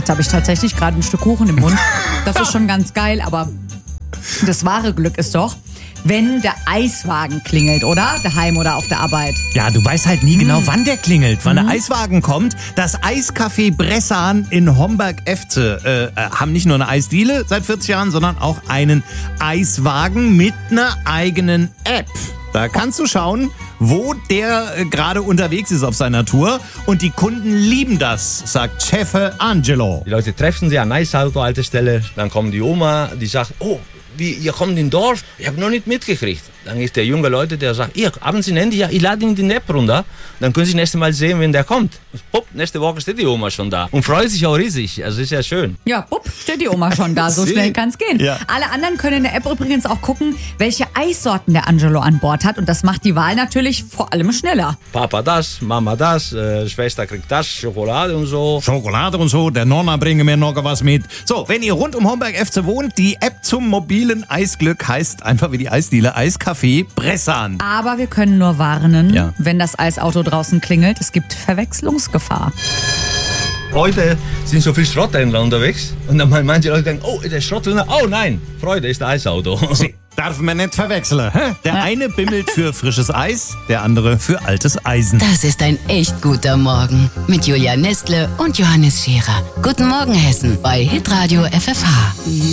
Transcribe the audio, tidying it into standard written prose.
Jetzt habe ich tatsächlich gerade ein Stück Kuchen im Mund. Das ist schon ganz geil, aber das wahre Glück ist doch, wenn der Eiswagen klingelt, oder? Daheim oder auf der Arbeit. Ja, du weißt halt nie genau, wann der klingelt, wann der Eiswagen kommt. Das Eiscafé Bressan in Homberg-Efze haben nicht nur eine Eisdiele seit 40 Jahren, sondern auch einen Eiswagen mit einer eigenen App. Da kannst du schauen, wo der gerade unterwegs ist auf seiner Tour. Und die Kunden lieben das, sagt Chef Angelo. Die Leute treffen sich an Eisauto-Haltestelle, dann kommt die Oma, die sagt, oh, ihr kommt in den Dorf? Ich habe noch nicht mitgekriegt. Dann ist der junge Leute, der sagt, haben Sie ein Handy? Ja, ich lade Ihnen die App runter. Dann können Sie das nächste Mal sehen, wenn der kommt. Pupp, nächste Woche steht die Oma schon da. Und freut sich auch riesig. Also ist ja schön. Ja, steht die Oma schon da. So schnell kann es gehen. Ja. Alle anderen können in der App übrigens auch gucken, welche Eissorten der Angelo an Bord hat. Und das macht die Wahl natürlich vor allem schneller. Papa das, Mama das, Schwester kriegt das, Schokolade und so. Schokolade und so, der Nonna bringe mir noch was mit. So, wenn ihr rund um Homberg-Efze wohnt, die App zum mobilen Eisglück heißt einfach wie die Eisdiele Eiscafé Bressan. Aber wir können nur warnen, Ja. wenn das Eisauto draußen klingelt, es gibt Verwechslungsgefahr. Heute sind so viele Schrotthändler unterwegs. Und dann manche Leute denken, oh, der Schrotthändler, oh nein, Freude ist der Eisauto. Darf man nicht verwechseln. Hä? Der eine bimmelt für frisches Eis, der andere für altes Eisen. Das ist ein echt guter Morgen mit Julia Nestle und Johannes Scherer. Guten Morgen Hessen bei Hitradio FFH.